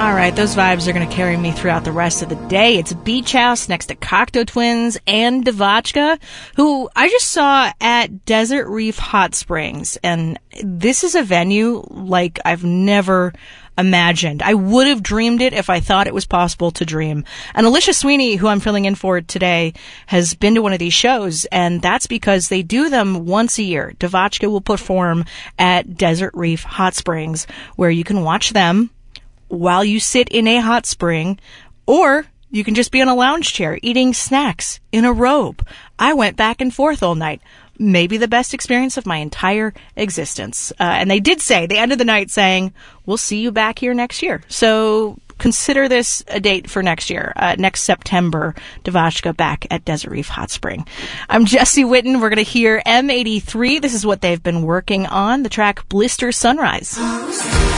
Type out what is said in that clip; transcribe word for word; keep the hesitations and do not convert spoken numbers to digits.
All right, those vibes are going to carry me throughout the rest of the day. It's Beach House next to Cocteau Twins and Devotchka, who I just saw at Desert Reef Hot Springs. And this is a venue like I've never imagined. I would have dreamed it if I thought it was possible to dream. And Alicia Sweeney, who I'm filling in for today, has been to one of these shows, and that's because they do them once a year. Devotchka will perform at Desert Reef Hot Springs, where you can watch them while you sit in a hot spring, or you can just be on a lounge chair eating snacks in a robe. I went back and forth all night. Maybe the best experience of my entire existence. Uh, and they did say, they ended the night saying, we'll see you back here next year. So consider this a date for next year. Uh, next September, Devotchka back at Desert Reef Hot Spring. I'm Jesse Witten. We're going to hear M eighty-three. This is what they've been working on, the track Blister Sunrise.